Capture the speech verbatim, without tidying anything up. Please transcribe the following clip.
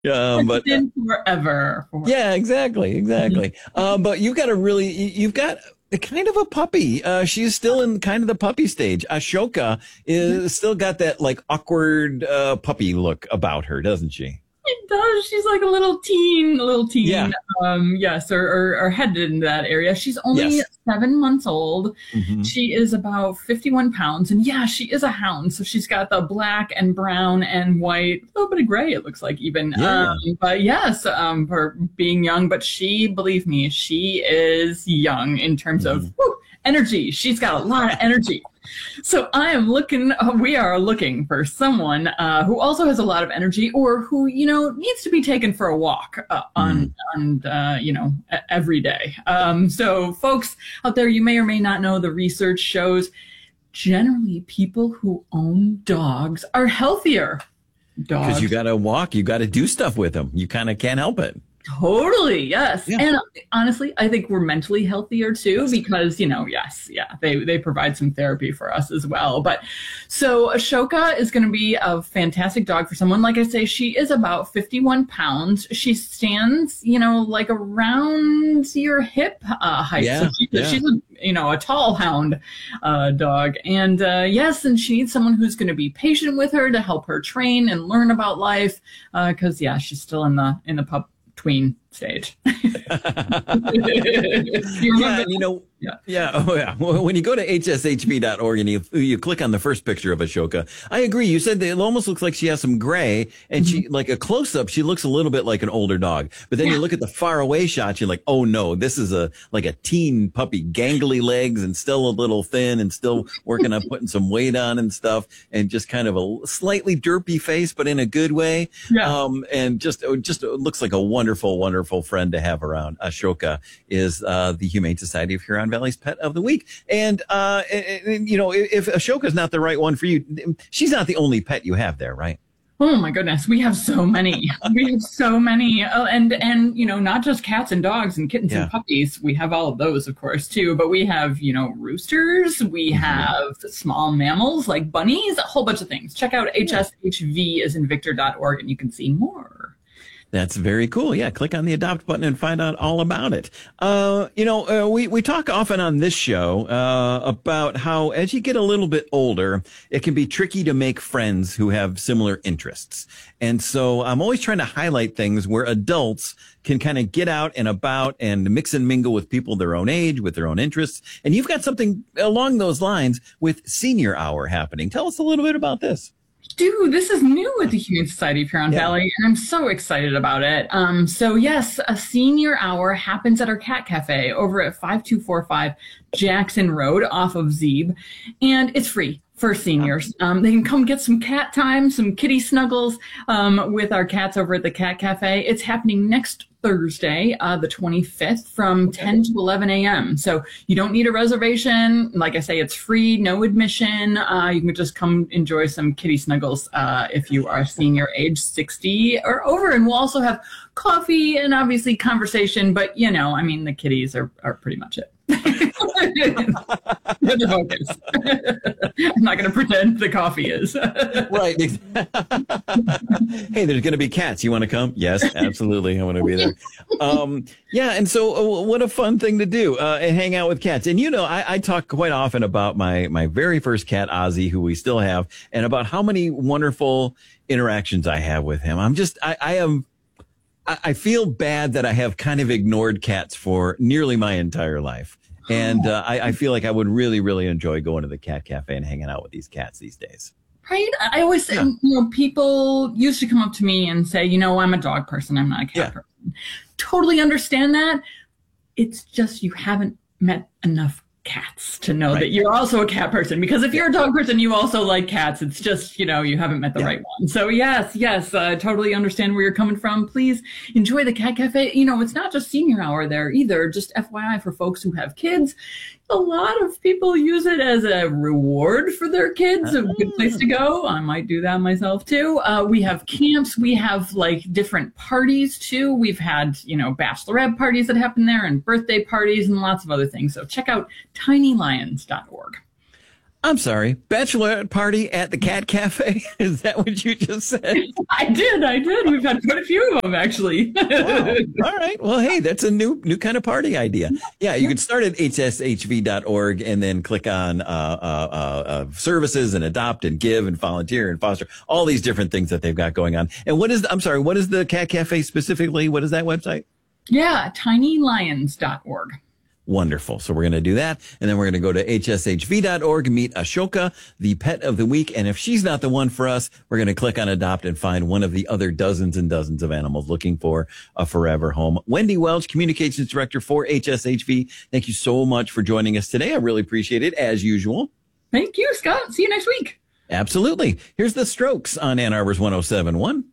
Um, but uh, Been forever. For yeah, exactly, exactly. Uh, but you've got a really, you- you've got a kind of a puppy. Uh, she's still in kind of the puppy stage. Ashoka is still got that like awkward uh, puppy look about her, doesn't she? It does. She's like a little teen, a little Yeah. teen. Um, yes, or, or, or headed into that area. She's only Yes. seven months old. Hmm. She is about fifty-one pounds. And yeah, she is a hound. So she's got the black and brown and white, a little bit of gray, it looks like even. Yeah. Um, but yes, um, for being young. But she, believe me, she is young in terms Hmm. of whew, energy. She's got a lot of energy. So I am looking, uh, we are looking for someone uh, who also has a lot of energy or who, you know, needs to be taken for a walk uh, on, Mm. on uh, you know, e- every day. Um, so folks out there, you may or may not know the research shows generally people who own dogs are healthier. Because Dogs. you got to walk, you got to do stuff with them. You kind of can't help it. Totally, yes. Yeah. And honestly, I think we're mentally healthier too because, you know, yes, yeah, they they provide some therapy for us as well. But so Ashoka is going to be a fantastic dog for someone. Like I say, she is about fifty-one pounds. She stands, you know, like around your hip uh, height. Yeah, So she, yeah. she's a, you know, a tall hound uh, dog. And uh, yes, and she needs someone who's going to be patient with her to help her train and learn about life. Because yeah, she's still in the in the pup tween stage. You Yeah, remember? and you know, Yeah. yeah, oh yeah. Well, when you go to H S H P dot org and you you click on the first picture of Ashoka, I agree. You said that it almost looks like she has some gray, and she like a close up. She looks a little bit like an older dog, but then you Yeah. look at the far away shot, you're like, oh no, this is a like a teen puppy, gangly legs and still a little thin, and still working on putting some weight on and stuff, and just kind of a slightly derpy face, but in a good way. Yeah. Um, and just just looks like a wonderful, wonderful friend to have around. Ashoka is uh, the Humane Society of Huron Valley's pet of the week. And, uh, and, and, you know, if Ashoka's not the right one for you, she's not the only pet you have there, right? Oh my goodness, we have so many. We have so many, oh, and and you know, not just cats and dogs and kittens Yeah. and puppies. We have all of those, of course, too. But we have, you know, roosters. We have small mammals like bunnies. A whole bunch of things. Check out H S H V as in Victor dot org, and you can see more. That's very cool. Yeah, click on the adopt button and find out all about it. Uh, you know, uh, we, we talk often on this show uh, about how as you get a little bit older, it can be tricky to make friends who have similar interests. And so I'm always trying to highlight things where adults can kind of get out and about and mix and mingle with people their own age, with their own interests. And you've got something along those lines with Senior Hour happening. Tell us a little bit about this. Dude, this is new at the Humane Society of Huron Yeah. Valley, and I'm so excited about it. Um, so yes, a senior hour happens at our cat cafe over at five two four five Jackson Road off of Zeeb, and it's free for seniors. Um, they can come get some cat time, some kitty snuggles um, with our cats over at the Cat Cafe. It's happening next Thursday, uh, the twenty-fifth from ten to eleven a.m. So you don't need a reservation. Like I say, it's free, no admission. Uh, you can just come enjoy some kitty snuggles uh, if you are senior age sixty or over. And we'll also have coffee and obviously conversation. But, you know, I mean, the kitties are, are pretty much it. They're the focus. I'm not going to pretend the coffee is. Right. Hey, there's going to be cats. You want to come? Yes, absolutely. I want to be there. Um, yeah. And so uh, what a fun thing to do, uh, and hang out with cats. And, you know, I, I talk quite often about my, my very first cat, Ozzy, who we still have, and about how many wonderful interactions I have with him. I'm just, I, I am, I, I feel bad that I have kind of ignored cats for nearly my entire life. And uh, I, I feel like I would really, really enjoy going to the cat cafe and hanging out with these cats these days. Right? I always say, Yeah. you know, people used to come up to me and say, you know, I'm a dog person. I'm not a cat Yeah. person. Totally understand that. It's just you haven't met enough cats to know Right. that you're also a cat person. Because if you're a dog person, you also like cats. It's just, you know, you haven't met the Yeah. right one. So yes, yes, I totally understand where you're coming from. Please enjoy the cat cafe. You know, it's not just senior hour there either. Just F Y I for folks who have kids. A lot of people use it as a reward for their kids. A good place to go. I might do that myself too. Uh, we have camps. We have like different parties too. We've had, you know, bachelorette parties that happen there and birthday parties and lots of other things. So check out tiny lions dot org. I'm sorry, bachelorette party at the Cat Cafe? Is that what you just said? I did, I did. We've had quite a few of them, actually. Wow. All right. Well, hey, that's a new new kind of party idea. Yeah, you can start at H S H V dot org and then click on uh, uh, uh, uh, services and adopt and give and volunteer and foster, all these different things that they've got going on. And what is, I'm sorry, what is the Cat Cafe specifically? What is that website? Yeah, tiny lions dot org. Wonderful. So we're going to do that. And then we're going to go to H S H V dot org, meet Ashoka, the pet of the week. And if she's not the one for us, we're going to click on adopt and find one of the other dozens and dozens of animals looking for a forever home. Wendy Welch, Communications Director for H S H V. Thank you so much for joining us today. I really appreciate it, as usual. Thank you, Scott. See you next week. Absolutely. Here's the Strokes on Ann Arbor's one oh seven point one.